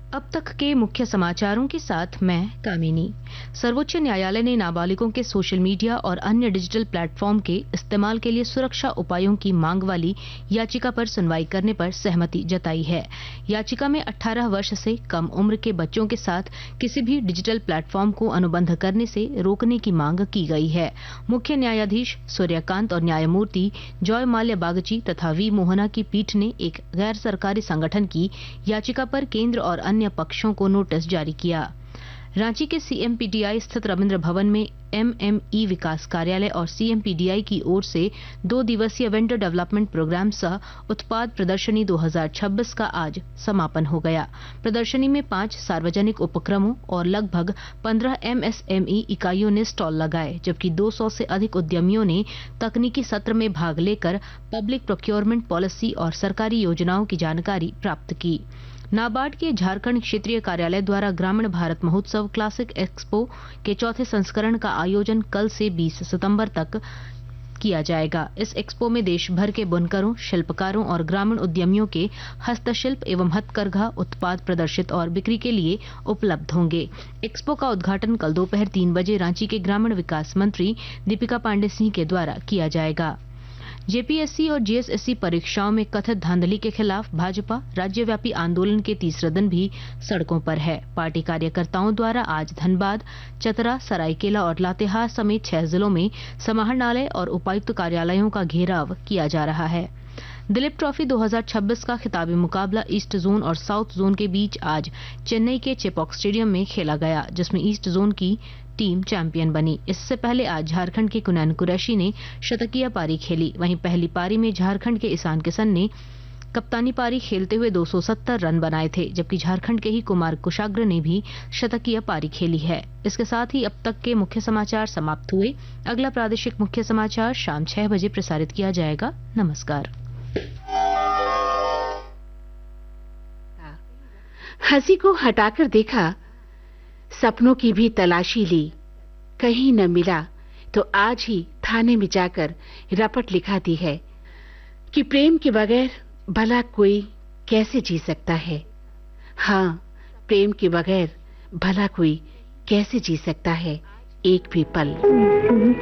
अब तक के मुख्य समाचारों के साथ मैं कामिनी। सर्वोच्च न्यायालय ने नाबालिगों के सोशल मीडिया और अन्य डिजिटल प्लेटफॉर्म के इस्तेमाल के लिए सुरक्षा उपायों की मांग वाली याचिका पर सुनवाई करने पर सहमति जताई है। याचिका में 18 वर्ष से कम उम्र के बच्चों के साथ किसी भी डिजिटल प्लेटफॉर्म को अनुबंध करने से रोकने की मांग की गई है। मुख्य न्यायाधीश सूर्यकांत और न्यायमूर्ति जॉय माल्या बागची तथा वी मोहना की पीठ ने एक गैर सरकारी संगठन की याचिका पर केंद्र और अन्य पक्षों को नोटिस जारी किया। रांची के सीएमपीडीआई स्थित रविंद्र भवन में एमएमई विकास कार्यालय और सीएमपीडीआई की ओर से 2 दिवसीय वेंडर डेवलपमेंट प्रोग्राम सह उत्पाद प्रदर्शनी 2026 का आज समापन हो गया। प्रदर्शनी में 5 सार्वजनिक उपक्रमों और लगभग 15 एमएसएमई इकाइयों ने स्टॉल लगाए, जबकि 200 से अधिक उद्यमियों ने तकनीकी सत्र में भाग लेकर पब्लिक प्रोक्योरमेंट पॉलिसी और सरकारी योजनाओं की जानकारी प्राप्त की। नाबार्ड के झारखंड क्षेत्रीय कार्यालय द्वारा ग्रामीण भारत महोत्सव क्लासिक एक्सपो के चौथे संस्करण का आयोजन कल से 20 सितंबर तक किया जाएगा। इस एक्सपो में देश भर के बुनकरों, शिल्पकारों और ग्रामीण उद्यमियों के हस्तशिल्प एवं हथकरघा उत्पाद प्रदर्शित और बिक्री के लिए उपलब्ध होंगे। एक्सपो का उद्घाटन कल दोपहर 3 बजे रांची के ग्रामीण विकास मंत्री दीपिका पांडे सिंह के द्वारा किया जाएगा। जेपीएससी और जीएसएससी परीक्षाओं में कथित धांधली के खिलाफ भाजपा राज्यव्यापी आंदोलन के तीसरे दिन भी सड़कों पर है। पार्टी कार्यकर्ताओं द्वारा आज धनबाद, चतरा, सरायकेला और लातेहार समेत 6 जिलों में समाहरणालय और उपायुक्त कार्यालयों का घेराव किया जा रहा है। दिलीप ट्रॉफी 2026 का खिताबी मुकाबला ईस्ट जोन और साउथ जोन के बीच आज चेन्नई के चेपॉक स्टेडियम में खेला गया, जिसमें ईस्ट जोन की टीम चैंपियन बनी। इससे पहले आज झारखंड के कुनैन कुरैशी ने शतकीय पारी खेली। वहीं पहली पारी में झारखंड के ईशान किशन ने कप्तानी पारी खेलते हुए 270 रन बनाए थे, जबकि झारखंड के ही कुमार कुशाग्र ने भी शतकीय पारी खेली है। इसके साथ ही अब तक के मुख्य समाचार समाप्त हुए। अगला प्रादेशिक मुख्य समाचार शाम 6 बजे प्रसारित किया जाएगा। नमस्कार। हंसी को हटाकर देखा, सपनों की भी तलाशी ली, कहीं न मिला तो आज ही थाने में जाकर रपट लिखा दी है कि प्रेम के बगैर भला कोई कैसे जी सकता है। हाँ, प्रेम के बगैर भला कोई कैसे जी सकता है एक भी पल।